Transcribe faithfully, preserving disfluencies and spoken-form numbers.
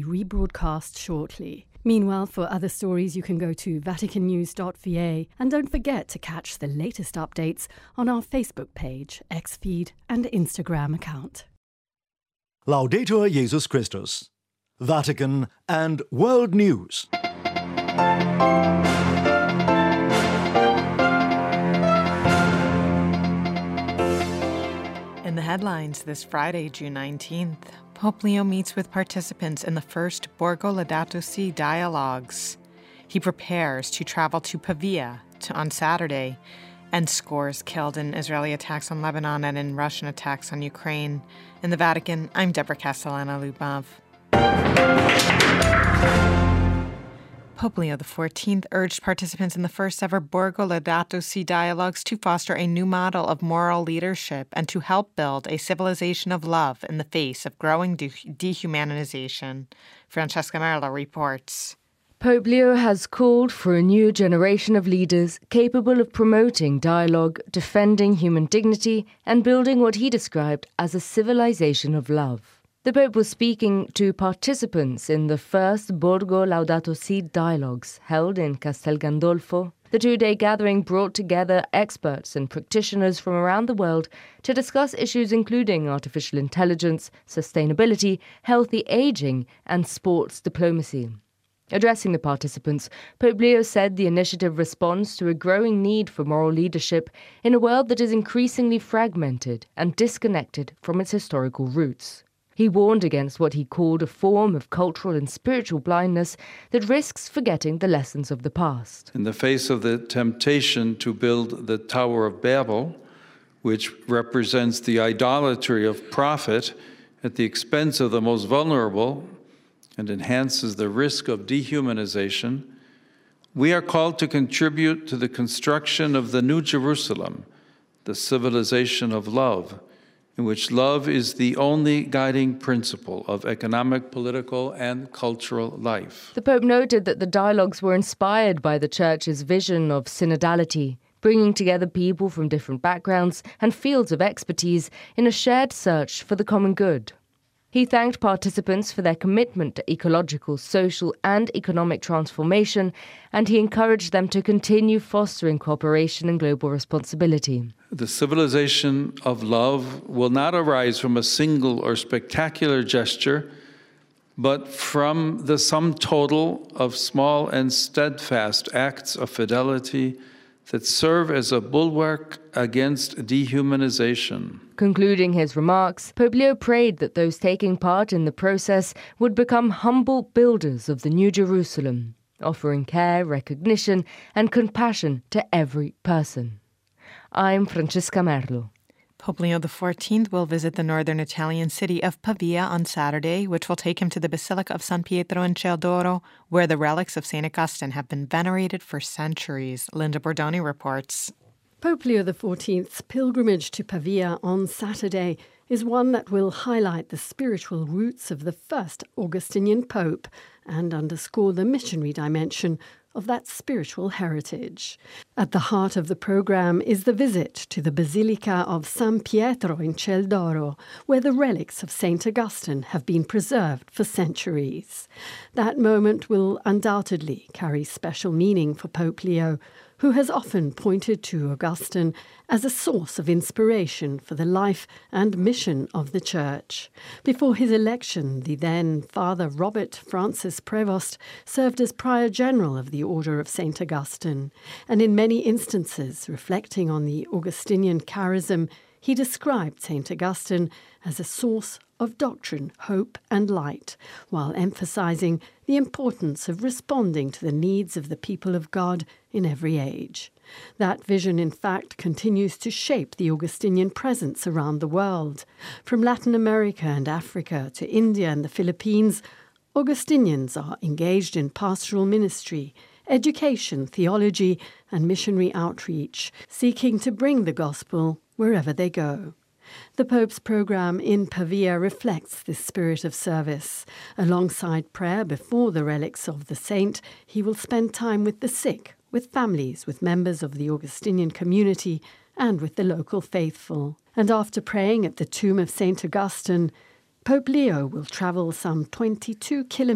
rebroadcast shortly. Meanwhile, for other stories, you can go to vatican news dot v a and don't forget to catch the latest updates on our Facebook page, X feed, and Instagram account. Laudetur Jesus Christus. Vatican and World News. In the headlines this Friday, June nineteenth, Pope Leo meets with participants in the first Borgo Laudato Si dialogues. He prepares to travel to Pavia to, on Saturday, and scores killed in Israeli attacks on Lebanon and in Russian attacks on Ukraine. In the Vatican, I'm Deborah Castellano-Lubov. Pope Leo the fourteenth urged participants in the first ever Borgo Laudato Si dialogues to foster a new model of moral leadership and to help build a civilization of love in the face of growing de- dehumanization. Francesca Merlo reports. Pope Leo has called for a new generation of leaders capable of promoting dialogue, defending human dignity, and building what he described as a civilization of love. The Pope was speaking to participants in the first Borgo Laudato Si dialogues held in Castel Gandolfo. The two-day gathering brought together experts and practitioners from around the world to discuss issues including artificial intelligence, sustainability, healthy aging, and sports diplomacy. Addressing the participants, Pope Leo said the initiative responds to a growing need for moral leadership in a world that is increasingly fragmented and disconnected from its historical roots. He warned against what he called a form of cultural and spiritual blindness that risks forgetting the lessons of the past. In the face of the temptation to build the Tower of Babel, which represents the idolatry of profit at the expense of the most vulnerable and enhances the risk of dehumanization, we are called to contribute to the construction of the New Jerusalem, the civilization of love, in which love is the only guiding principle of economic, political, and cultural life. The Pope noted that the dialogues were inspired by the Church's vision of synodality, bringing together people from different backgrounds and fields of expertise in a shared search for the common good. He thanked participants for their commitment to ecological, social, and economic transformation, and he encouraged them to continue fostering cooperation and global responsibility. The civilization of love will not arise from a single or spectacular gesture, but from the sum total of small and steadfast acts of fidelity that serve as a bulwark against dehumanization. Concluding his remarks, Pope Leo prayed that those taking part in the process would become humble builders of the New Jerusalem, offering care, recognition, and compassion to every person. I'm Francesca Merlo. Pope Leo the fourteenth will visit the northern Italian city of Pavia on Saturday, which will take him to the Basilica of San Pietro in Celdoro, where the relics of Saint Augustine have been venerated for centuries. Linda Bordoni reports. Pope Leo the fourteenth's pilgrimage to Pavia on Saturday is one that will highlight the spiritual roots of the first Augustinian pope and underscore the missionary dimension of that spiritual heritage. At the heart of the program is the visit to the Basilica of San Pietro in Celdoro, where the relics of Saint Augustine have been preserved for centuries. That moment will undoubtedly carry special meaning for Pope Leo, who has often pointed to Augustine as a source of inspiration for the life and mission of the Church. Before his election, the then Father Robert Francis Prevost served as Prior General of the Order of Saint Augustine, and in many instances, reflecting on the Augustinian charism, he described Saint Augustine as a source of doctrine, hope, and light, while emphasizing the importance of responding to the needs of the people of God in every age. That vision, in fact, continues to shape the Augustinian presence around the world. From Latin America and Africa to India and the Philippines, Augustinians are engaged in pastoral ministry, education, theology, and missionary outreach, seeking to bring the gospel wherever they go. The Pope's program in Pavia reflects this spirit of service. Alongside prayer before the relics of the saint, he will spend time with the sick, with families, with members of the Augustinian community, and with the local faithful. And after praying at the tomb of Saint Augustine, Pope Leo will travel some twenty-two kilometers